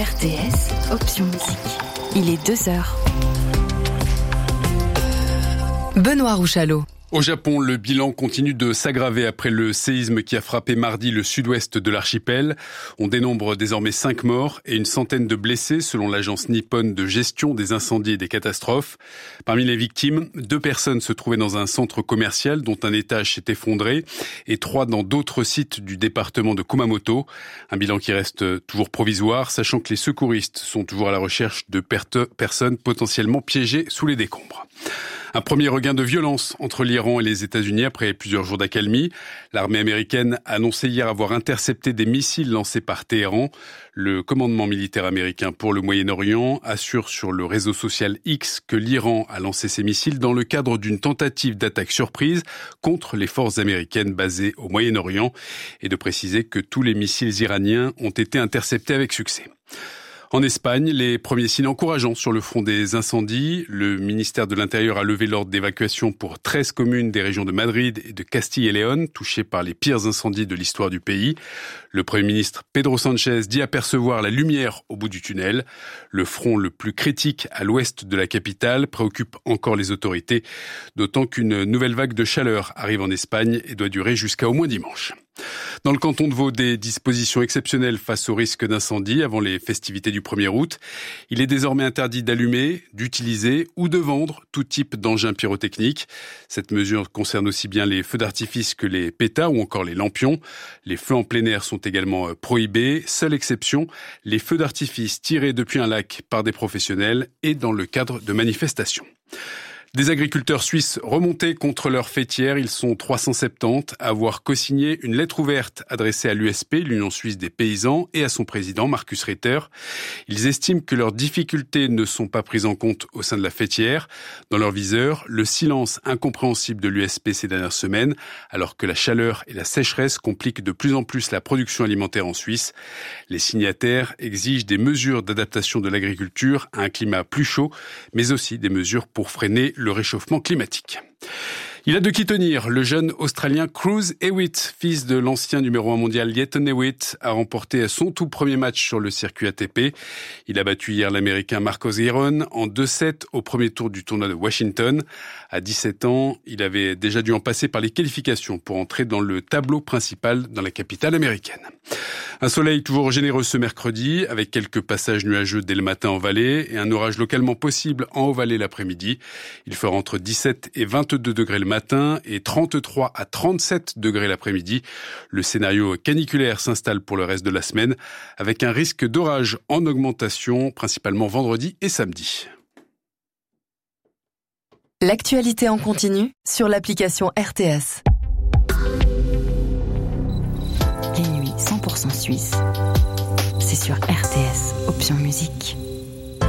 RTS, option musique. Il est 2h. Benoît Rouchalot. Au Japon, le bilan continue de s'aggraver après le séisme qui a frappé mardi le sud-ouest de l'archipel. On dénombre désormais 5 morts et une centaine de blessés selon l'agence nippone de gestion des incendies et des catastrophes. Parmi les victimes, 2 personnes se trouvaient dans un centre commercial dont un étage s'est effondré et 3 dans d'autres sites du département de Kumamoto. Un bilan qui reste toujours provisoire, sachant que les secouristes sont toujours à la recherche de personnes potentiellement piégées sous les décombres. Un premier regain de violence entre l'Iran et les États-Unis après plusieurs jours d'accalmie. L'armée américaine a annoncé hier avoir intercepté des missiles lancés par Téhéran. Le commandement militaire américain pour le Moyen-Orient assure sur le réseau social X que l'Iran a lancé ces missiles dans le cadre d'une tentative d'attaque surprise contre les forces américaines basées au Moyen-Orient et de préciser que tous les missiles iraniens ont été interceptés avec succès. En Espagne, les premiers signes encourageants sur le front des incendies. Le ministère de l'Intérieur a levé l'ordre d'évacuation pour 13 communes des régions de Madrid et de Castille et Léon, touchées par les pires incendies de l'histoire du pays. Le Premier ministre Pedro Sánchez dit apercevoir la lumière au bout du tunnel. Le front le plus critique à l'ouest de la capitale préoccupe encore les autorités, d'autant qu'une nouvelle vague de chaleur arrive en Espagne et doit durer jusqu'à au moins dimanche. Dans le canton de Vaud, des dispositions exceptionnelles face au risque d'incendie avant les festivités du 1er août. Il est désormais interdit d'allumer, d'utiliser ou de vendre tout type d'engins pyrotechniques. Cette mesure concerne aussi bien les feux d'artifice que les pétards ou encore les lampions. Les feux en plein air sont également prohibés. Seule exception, les feux d'artifice tirés depuis un lac par des professionnels et dans le cadre de manifestations. Des agriculteurs suisses remontés contre leurs fêtières. Ils sont 370 à avoir co-signé une lettre ouverte adressée à l'USP, l'Union suisse des paysans, et à son président, Markus Ritter. Ils estiment que leurs difficultés ne sont pas prises en compte au sein de la fêtière. Dans leur viseur, le silence incompréhensible de l'USP ces dernières semaines, alors que la chaleur et la sécheresse compliquent de plus en plus la production alimentaire en Suisse. Les signataires exigent des mesures d'adaptation de l'agriculture à un climat plus chaud, mais aussi des mesures pour freiner le réchauffement climatique. Il a de qui tenir. Le jeune Australien Cruz Hewitt, fils de l'ancien numéro 1 mondial Lleyton Hewitt, a remporté son tout premier match sur le circuit ATP. Il a battu hier l'Américain Marcos Giron en 2-7 au premier tour du tournoi de Washington. À 17 ans, il avait déjà dû en passer par les qualifications pour entrer dans le tableau principal dans la capitale américaine. Un soleil toujours généreux ce mercredi, avec quelques passages nuageux dès le matin en vallée et un orage localement possible en haut-vallée l'après-midi. Il fera entre 17 et 22 degrés le matin et 33 à 37 degrés l'après-midi. Le scénario caniculaire s'installe pour le reste de la semaine, avec un risque d'orage en augmentation, principalement vendredi et samedi. L'actualité en continu sur l'application RTS. Les nuits 100% suisses, c'est sur RTS, option musique.